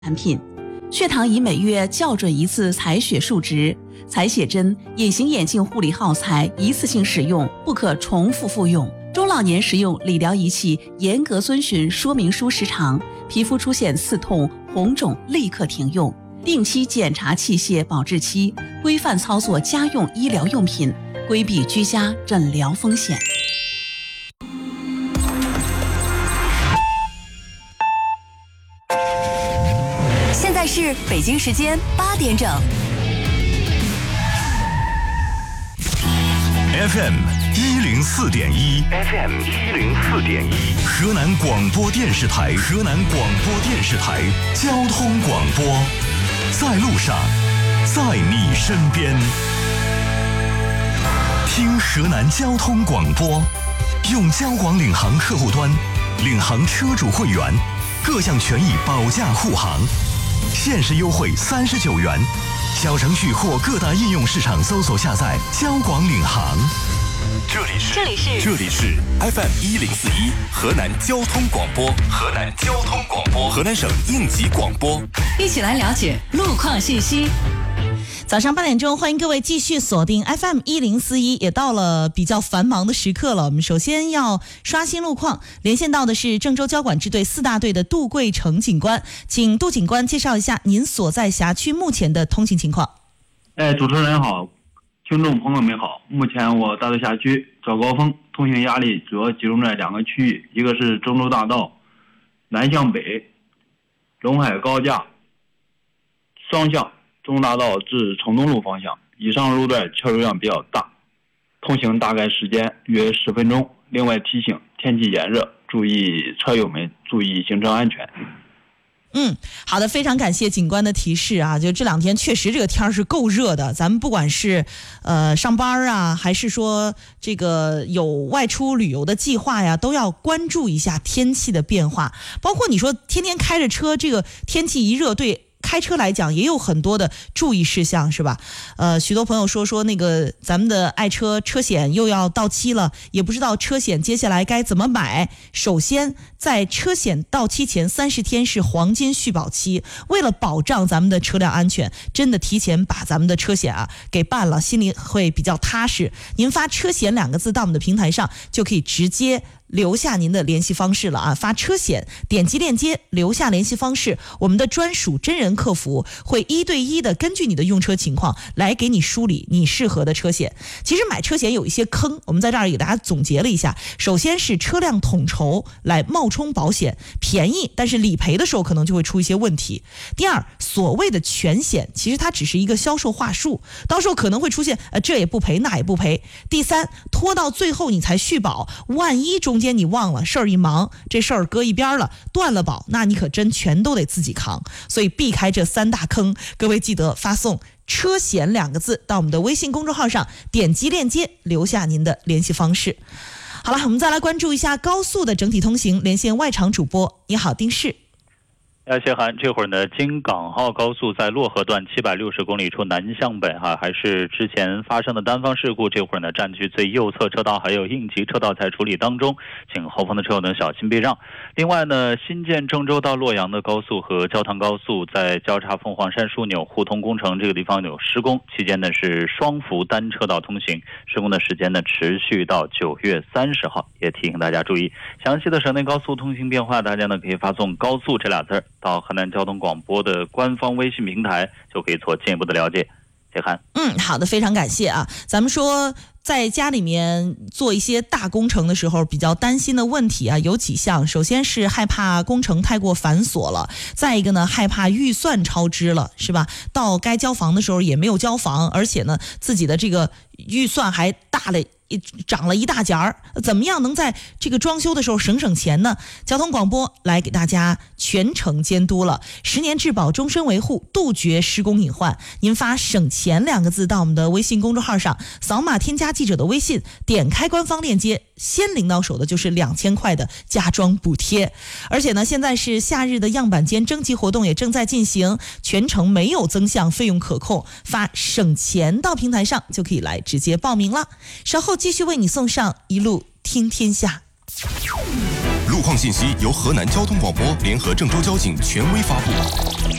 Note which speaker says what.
Speaker 1: 产品。血糖仪每月校准一次采血数值，采血针、隐形眼镜护理耗材一次性使用，不可重复复用。中老年使用理疗仪器严格遵循说明书时长，皮肤出现刺痛、红肿立刻停用。定期检查器械保质期，规范操作家用医疗用品，规避居家诊疗风险。
Speaker 2: 现在是北京时间8点整。
Speaker 3: FM 104.1 ，FM 104.1，河南广播电视台，河南广播电视台交通广播，在路上，在你身边。听河南交通广播，用交广领航客户端，领航车主会员，各项权益保驾护航，限时优惠39元。小程序或各大应用市场搜索下载交广领航。这里是 FM 104.1河南交通广播，河南交通广播，河南省应急广播。
Speaker 2: 一起来了解路况信息。
Speaker 4: 早上8点钟，欢迎各位继续锁定 FM 104.1，也到了比较繁忙的时刻了。我们首先要刷新路况，连线到的是郑州交管支队4大队的杜贵成警官，请杜警官介绍一下您所在辖区目前的通行情况。
Speaker 5: 主持人好，听众朋友们好。目前我大队辖区早高峰通行压力主要集中在2个区域，一个是郑州大道南向北陇海高架双向中大道至成东路方向，以上路段车流量比较大，通行大概时间约10分钟。另外提醒，天气炎热，车友们注意行车安全。
Speaker 4: 好的，非常感谢警官的提示啊！就这2天确实这个天是够热的，咱们不管是上班啊，还是说这个有外出旅游的计划呀，都要关注一下天气的变化。包括你说天天开着车，这个天气一热，对开车来讲也有很多的注意事项，是吧？许多朋友说那个咱们的爱车车险又要到期了，也不知道车险接下来该怎么买。首先，在车险到期前30天是黄金续保期，为了保障咱们的车辆安全，真的提前把咱们的车险给办了，心里会比较踏实。您发车险2个字到我们的平台上，就可以直接留下您的联系方式了啊！发车险，点击链接留下联系方式，我们的专属真人客服会1对1的根据你的用车情况来给你梳理你适合的车险。其实买车险有一些坑，我们在这儿给大家总结了一下。首先是车辆统筹来冒充保险，便宜，但是理赔的时候可能就会出一些问题。第二，所谓的全险其实它只是一个销售话术，到时候可能会出现这也不赔那也不赔。第三，拖到最后你才续保，万一中间你忘了，事儿一忙，这事儿搁一边了，断了保，那你可真全都得自己扛。所以避开这3大坑，各位记得发送车险2个字到我们的微信公众号上，点击链接留下您的联系方式。好了，我们再来关注一下高速的整体通行，连线外场主播。你好，丁氏。
Speaker 6: 谢涵，这会儿呢，京港澳高速在洛河段760公里处南向北还是之前发生的单方事故，这会儿呢占据最右侧车道还有应急车道在处理当中，请后方的车友呢小心避让。另外呢，新建郑州到洛阳的高速和焦塘高速在交叉凤凰山枢纽互通工程这个地方有施工，期间呢是双幅单车道通行，施工的时间呢持续到9月30号，也提醒大家注意。详细的省内高速通行变化，大家呢可以发送高速这俩字到河南交通广播的官方微信平台，就可以做进一步的了解。谢涵。
Speaker 4: 好的，非常感谢啊。咱们说在家里面做一些大工程的时候，比较担心的问题有几项。首先是害怕工程太过繁琐了，再一个呢，害怕预算超支了，是吧？到该交房的时候也没有交房，而且呢，自己的这个预算还涨了一大截儿，怎么样能在这个装修的时候省钱呢？交通广播来给大家全程监督了，10年质保，终身维护，杜绝施工隐患。您发省钱2个字到我们的微信公众号上，扫码添加记者的微信，点开官方链接，先领到手的就是2000块的家装补贴。而且呢，现在是夏日的样板间征集活动也正在进行，全程没有增项，费用可控，发省钱到平台上就可以来直接报名了。稍后继续为你送上一路听天下。
Speaker 7: 路况信息由河南交通广播联合郑州交警权威发布。